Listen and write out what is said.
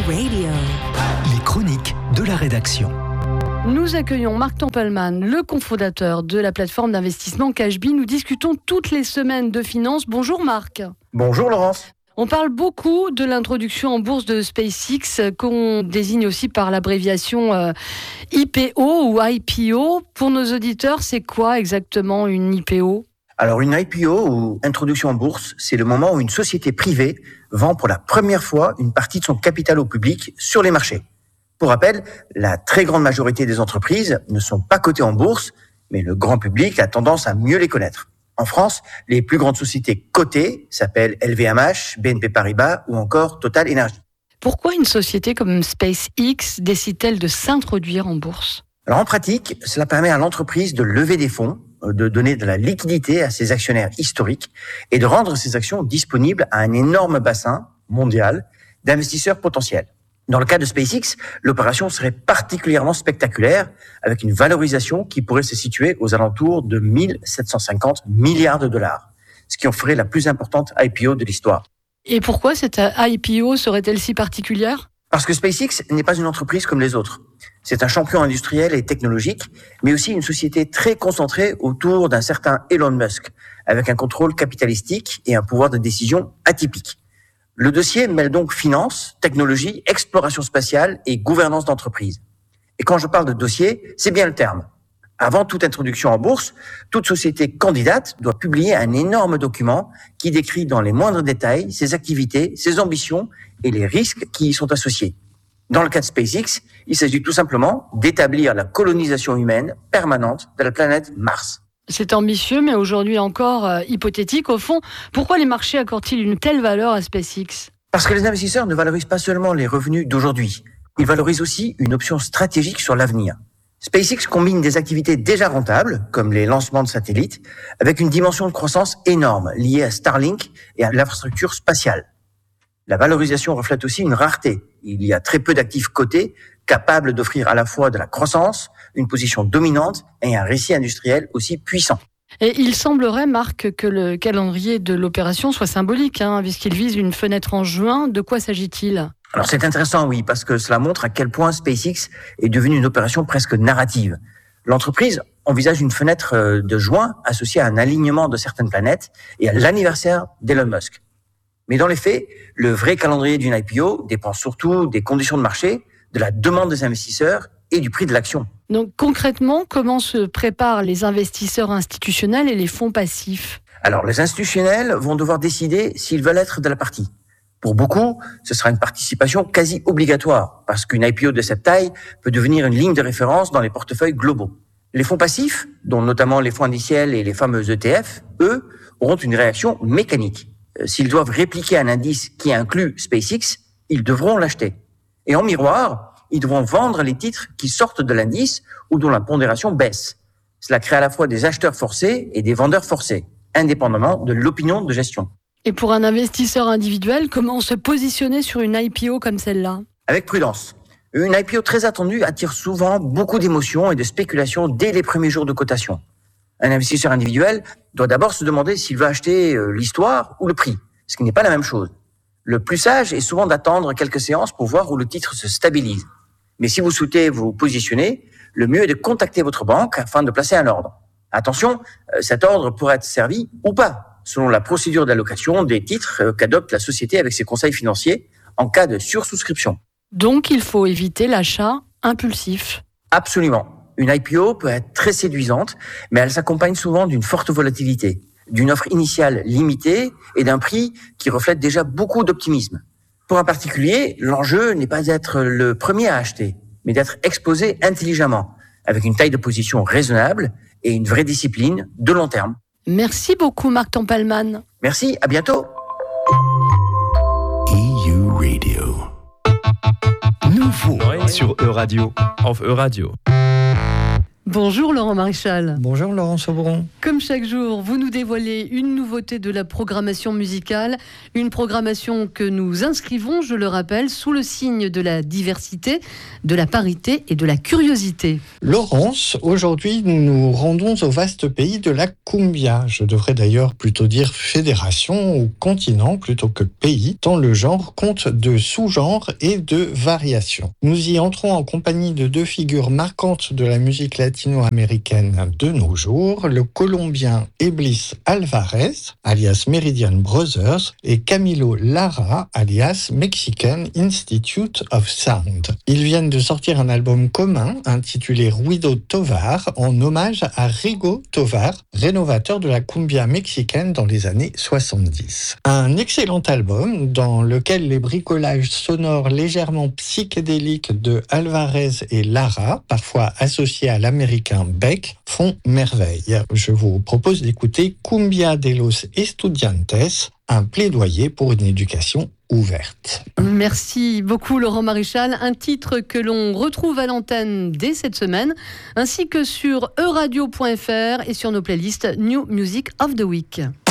Radio. Les chroniques de la rédaction. Nous accueillons Marc Tempelman, le cofondateur de la plateforme d'investissement Cashbee. Nous discutons toutes les semaines de finances. Bonjour Marc. Bonjour Laurence. On parle beaucoup de l'introduction en bourse de SpaceX, qu'on désigne aussi par l'abréviation IPO ou IPO. Pour nos auditeurs, c'est quoi exactement une IPO ? Alors une IPO ou introduction en bourse, c'est le moment où une société privée vend pour la première fois une partie de son capital au public sur les marchés. Pour rappel, la très grande majorité des entreprises ne sont pas cotées en bourse, mais le grand public a tendance à mieux les connaître. En France, les plus grandes sociétés cotées s'appellent LVMH, BNP Paribas ou encore Total Energy. Pourquoi une société comme SpaceX décide-t-elle de s'introduire en bourse ? Alors en pratique, cela permet à l'entreprise de lever des fonds, de donner de la liquidité à ses actionnaires historiques et de rendre ces actions disponibles à un énorme bassin mondial d'investisseurs potentiels. Dans le cas de SpaceX, l'opération serait particulièrement spectaculaire avec une valorisation qui pourrait se situer aux alentours de 1750 milliards de dollars, ce qui en ferait la plus importante IPO de l'histoire. Et pourquoi cette IPO serait-elle si particulière ? Parce que SpaceX n'est pas une entreprise comme les autres. C'est un champion industriel et technologique, mais aussi une société très concentrée autour d'un certain Elon Musk, avec un contrôle capitalistique et un pouvoir de décision atypique. Le dossier mêle donc finance, technologie, exploration spatiale et gouvernance d'entreprise. Et quand je parle de dossier, c'est bien le terme. Avant toute introduction en bourse, toute société candidate doit publier un énorme document qui décrit dans les moindres détails ses activités, ses ambitions et les risques qui y sont associés. Dans le cas de SpaceX, il s'agit tout simplement d'établir la colonisation humaine permanente de la planète Mars. C'est ambitieux, mais aujourd'hui encore hypothétique. Au fond, pourquoi les marchés accordent-ils une telle valeur à SpaceX ? Parce que les investisseurs ne valorisent pas seulement les revenus d'aujourd'hui, ils valorisent aussi une option stratégique sur l'avenir. SpaceX combine des activités déjà rentables, comme les lancements de satellites, avec une dimension de croissance énorme liée à Starlink et à l'infrastructure spatiale. La valorisation reflète aussi une rareté. Il y a très peu d'actifs cotés capables d'offrir à la fois de la croissance, une position dominante et un récit industriel aussi puissant. Et il semblerait, Marc, que le calendrier de l'opération soit symbolique, puisqu'il vise une fenêtre en juin. De quoi s'agit-il ? Alors c'est intéressant, oui, parce que cela montre à quel point SpaceX est devenue une opération presque narrative. L'entreprise envisage une fenêtre de juin associée à un alignement de certaines planètes et à l'anniversaire d'Elon Musk. Mais dans les faits, le vrai calendrier d'une IPO dépend surtout des conditions de marché, de la demande des investisseurs et du prix de l'action. Donc concrètement, comment se préparent les investisseurs institutionnels et les fonds passifs ? Alors les institutionnels vont devoir décider s'ils veulent être de la partie. Pour beaucoup, ce sera une participation quasi obligatoire, parce qu'une IPO de cette taille peut devenir une ligne de référence dans les portefeuilles globaux. Les fonds passifs, dont notamment les fonds indiciels et les fameux ETF, eux, auront une réaction mécanique. S'ils doivent répliquer un indice qui inclut SpaceX, ils devront l'acheter. Et en miroir, ils devront vendre les titres qui sortent de l'indice ou dont la pondération baisse. Cela crée à la fois des acheteurs forcés et des vendeurs forcés, indépendamment de l'opinion de gestion. Et pour un investisseur individuel, comment se positionner sur une IPO comme celle-là ? Avec prudence. Une IPO très attendue attire souvent beaucoup d'émotions et de spéculations dès les premiers jours de cotation. Un investisseur individuel doit d'abord se demander s'il veut acheter l'histoire ou le prix, ce qui n'est pas la même chose. Le plus sage est souvent d'attendre quelques séances pour voir où le titre se stabilise. Mais si vous souhaitez vous positionner, le mieux est de contacter votre banque afin de placer un ordre. Attention, cet ordre pourrait être servi ou pas, selon la procédure d'allocation des titres qu'adopte la société avec ses conseils financiers en cas de sursouscription. Donc il faut éviter l'achat impulsif. Absolument. Une IPO peut être très séduisante, mais elle s'accompagne souvent d'une forte volatilité, d'une offre initiale limitée et d'un prix qui reflète déjà beaucoup d'optimisme. Pour un particulier, l'enjeu n'est pas d'être le premier à acheter, mais d'être exposé intelligemment, avec une taille de position raisonnable et une vraie discipline de long terme. Merci beaucoup Marc Tempelman. Merci, à bientôt. EU Radio. Nouveau Sur E-Radio. Auf E-Radio. Bonjour Laurent Maréchal. Bonjour Laurent Sobron. Comme chaque jour, vous nous dévoilez une nouveauté de la programmation musicale, une programmation que nous inscrivons, je le rappelle, sous le signe de la diversité, de la parité et de la curiosité. Laurence, aujourd'hui nous nous rendons au vaste pays de la cumbia. Je devrais d'ailleurs plutôt dire fédération ou continent plutôt que pays, tant le genre compte de sous-genres et de variations. Nous y entrons en compagnie de deux figures marquantes de la musique latino-américaine de nos jours, le Colombien Eblis Alvarez, alias Meridian Brothers, et Camilo Lara, alias Mexican Institute of Sound. Ils viennent de sortir un album commun intitulé Ruido Tovar, en hommage à Rigo Tovar, rénovateur de la cumbia mexicaine dans les années 70. Un excellent album dans lequel les bricolages sonores légèrement psychédéliques de Alvarez et Lara, parfois associés à l'américain Beck, font merveille. Je vous propose d'écouter Cumbia de los Estudiantes, un plaidoyer pour une éducation ouverte. Merci beaucoup Laurent Maréchal, un titre que l'on retrouve à l'antenne dès cette semaine, ainsi que sur euradio.fr et sur nos playlists New Music of the Week.